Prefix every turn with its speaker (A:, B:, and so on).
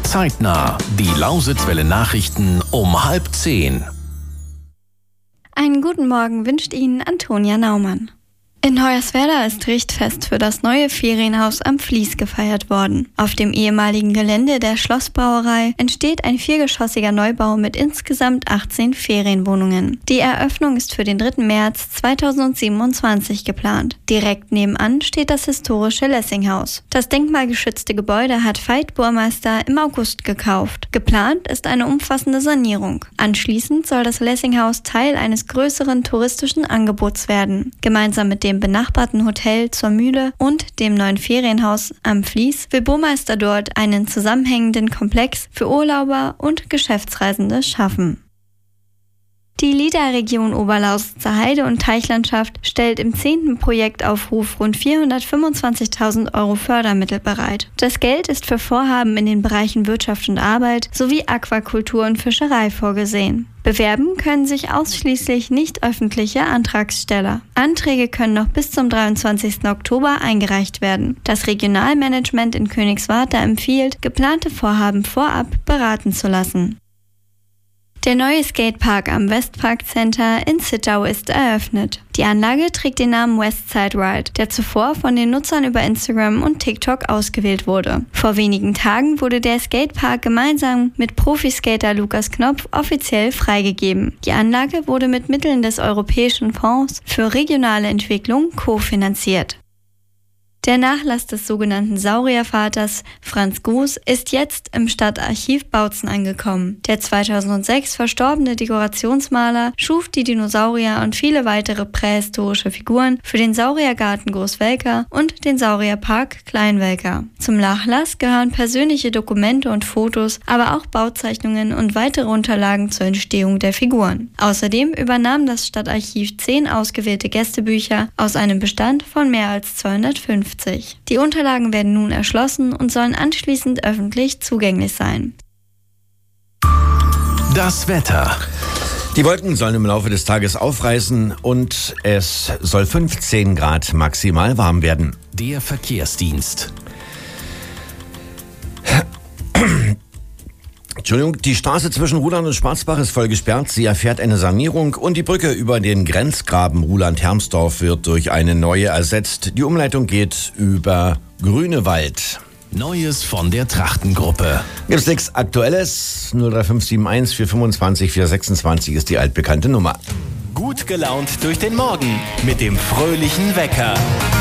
A: Zeitnah. Die Lausitzwelle Nachrichten um 9:30.
B: Einen guten Morgen wünscht Ihnen Antonia Naumann. In Hoyerswerda ist Richtfest für das neue Ferienhaus am Fließ gefeiert worden. Auf dem ehemaligen Gelände der Schlossbrauerei entsteht ein 4-geschossiger Neubau mit insgesamt 18 Ferienwohnungen. Die Eröffnung ist für den 3. März 2027 geplant. Direkt nebenan steht das historische Lessinghaus. Das denkmalgeschützte Gebäude hat Veit Burmeister im August gekauft. Geplant ist eine umfassende Sanierung. Anschließend soll das Lessinghaus Teil eines größeren touristischen Angebots werden. Gemeinsam mit dem benachbarten Hotel zur Mühle und dem neuen Ferienhaus am Fließ will Burmeister dort einen zusammenhängenden Komplex für Urlauber und Geschäftsreisende schaffen. Die LIDA-Region Oberlausitzer Heide- und Teichlandschaft stellt im 10. Projektaufruf rund 425.000 € Fördermittel bereit. Das Geld ist für Vorhaben in den Bereichen Wirtschaft und Arbeit sowie Aquakultur und Fischerei vorgesehen. Bewerben können sich ausschließlich nicht öffentliche Antragsteller. Anträge können noch bis zum 23. Oktober eingereicht werden. Das Regionalmanagement in Königswartha empfiehlt, geplante Vorhaben vorab beraten zu lassen. Der neue Skatepark am Westpark Center in Zittau ist eröffnet. Die Anlage trägt den Namen Westside Ride, der zuvor von den Nutzern über Instagram und TikTok ausgewählt wurde. Vor wenigen Tagen wurde der Skatepark gemeinsam mit Profiskater Lukas Knopf offiziell freigegeben. Die Anlage wurde mit Mitteln des Europäischen Fonds für regionale Entwicklung kofinanziert. Der Nachlass des sogenannten Sauriervaters Franz Gruß ist jetzt im Stadtarchiv Bautzen angekommen. Der 2006 verstorbene Dekorationsmaler schuf die Dinosaurier und viele weitere prähistorische Figuren für den Sauriergarten Großwelker und den Saurierpark Kleinwelker. Zum Nachlass gehören persönliche Dokumente und Fotos, aber auch Bauzeichnungen und weitere Unterlagen zur Entstehung der Figuren. Außerdem übernahm das Stadtarchiv 10 ausgewählte Gästebücher aus einem Bestand von mehr als 250. Die Unterlagen werden nun erschlossen und sollen anschließend öffentlich zugänglich sein.
A: Das Wetter.
C: Die Wolken sollen im Laufe des Tages aufreißen und es soll 15 Grad maximal warm werden.
A: Der Verkehrsdienst.
C: Die Straße zwischen Ruhland und Schwarzbach ist voll gesperrt. Sie erfährt eine Sanierung und die Brücke über den Grenzgraben Ruhland-Hermsdorf wird durch eine neue ersetzt. Die Umleitung geht über Grünewald.
A: Neues von der Trachtengruppe.
C: Gibt's nichts Aktuelles? 03571 425 426 ist die altbekannte Nummer.
A: Gut gelaunt durch den Morgen mit dem fröhlichen Wecker.